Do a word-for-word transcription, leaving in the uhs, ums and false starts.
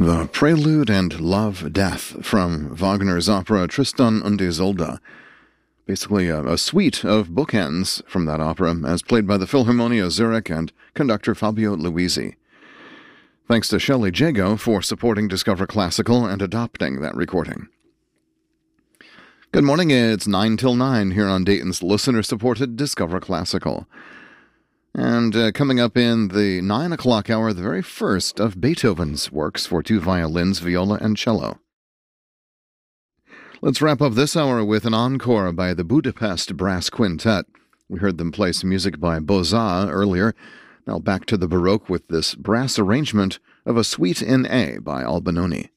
The Prelude and Love Death from Wagner's opera Tristan und Isolde. Basically a, a suite of bookends from that opera as played by the Philharmonia Zurich and conductor Fabio Luisi. Thanks to Shelley Jago for supporting Discover Classical and adopting that recording. Good morning, it's nine till nine here on Dayton's listener-supported Discover Classical. And uh, coming up in the nine o'clock hour, the very first of Beethoven's works for two violins, viola, and cello. Let's wrap up this hour with an encore by the Budapest Brass Quintet. We heard them play some music by Bozza earlier. Now back to the Baroque with this brass arrangement of a Suite in A by Albinoni.